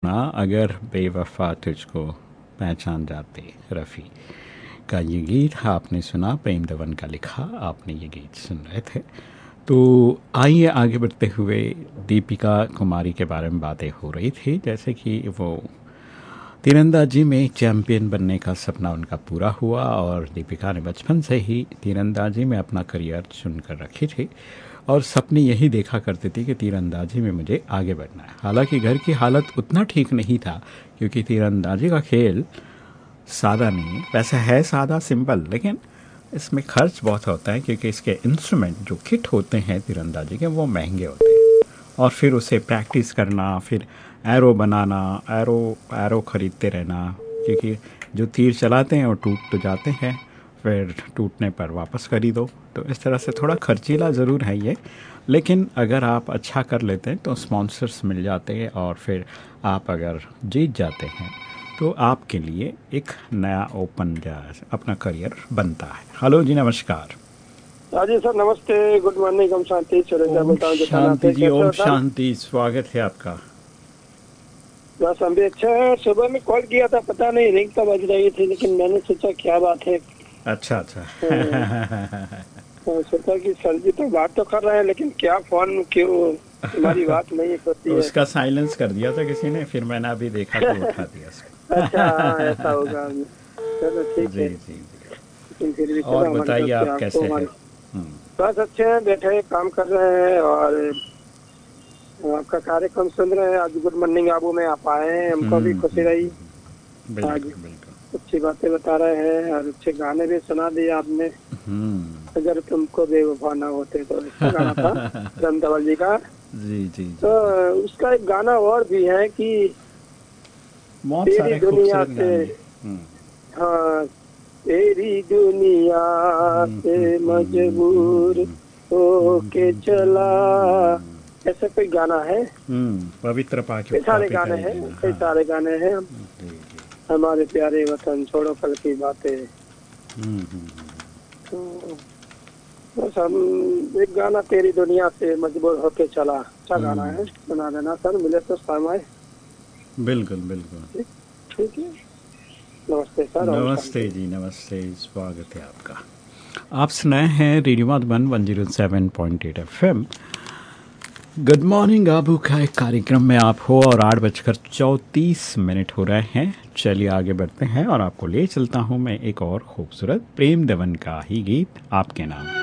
सुना अगर बेवफा तुझको पहचान जाते, रफ़ी का ये गीत आपने सुना। प्रेम दवन का लिखा आपने ये गीत सुन रहे थे। तो आइए आगे बढ़ते हुए, दीपिका कुमारी के बारे में बातें हो रही थी, जैसे कि वो तीरंदाजी में चैम्पियन बनने का सपना उनका पूरा हुआ और दीपिका ने बचपन से ही तीरंदाजी में अपना करियर चुनकर रखी थी और सपने यही देखा करती थी कि तीरंदाजी में मुझे आगे बढ़ना है। हालांकि घर की हालत उतना ठीक नहीं था, क्योंकि तीरंदाजी का खेल सादा नहीं, वैसे है सादा सिंपल, लेकिन इसमें खर्च बहुत होता है, क्योंकि इसके इंस्ट्रूमेंट जो किट होते हैं तीरंदाजी के वो महंगे होते हैं और फिर उसे प्रैक्टिस करना, फिर एरो बनाना, एरो ख़रीदते रहना, क्योंकि जो तीर चलाते हैं वो टूट तो जाते हैं, फिर टूटने पर वापस खरीदो। तो इस तरह से थोड़ा खर्चीला ज़रूर है ये, लेकिन अगर आप अच्छा कर लेते हैं तो स्पॉन्सर्स मिल जाते हैं और फिर आप अगर जीत जाते हैं तो आपके लिए एक नया ओपन अपना करियर बनता है। हेलो जी, नमस्कार। हाँ जी सर, नमस्ते, गुड मॉर्निंग। हम शांति शांति जी, ओम शांति, स्वागत है आपका। बस हम भी अच्छा है। सुबह में कॉल किया था, पता नहीं रिंग तो बज रही थी, लेकिन मैंने सोचा क्या बात है। अच्छा सोचा कि सर जी तो बात तो कर रहे हैं, लेकिन क्या फोन क्यों हमारी बात नहीं होती है। उसका साइलेंस कर दिया था किसी ने, फिर मैंने अभी देखा तो उठा दिया उसको। अच्छा, ऐसा होगा। चलो ठीक है। जी। लेकिन फिर भी और बताइए आप कैसे हैं? बस अच्छे हैं, बैठे काम कर रहे हैं और आपका कार्यक्रम सुन रहे हैं। आज गुड मॉर्निंग आबू में आप आए हैं, हमको भी खुशी रही। आज अच्छी बातें बता रहे हैं और अच्छे गाने भी सुना दिए आपने। अगर तुमको बेवफा ना होते, तो इसका गाना था राम धवल जी का। जी। तो उसका एक गाना और भी है कि तेरी दुनिया से, हाँ, तेरी दुनिया से मजबूर होके चला, ऐसा कोई गाना है। पवित्र पाके सारे गाने हैं, कई सारे गाने हैं। हमारे प्यारे वतन, छोड़ो कल की बातें। तो बस हम एक गाना तेरी दुनिया से मजबूर होके चला, अच्छा गाना है, सुना देना सर, मिले तो समय। बिल्कुल ठीक है। नमस्ते सर। नमस्ते जी, नमस्ते, स्वागत है आपका। आप सुनाए हैं radio Madhuban 107.8 FM। Good morning Abu का एक कार्यक्रम में आप हो और 8:34 हो रहे हैं। चलिए आगे बढ़ते हैं और आपको ले चलता हूं मैं एक और खूबसूरत प्रेम दवन का ही गीत आपके नाम।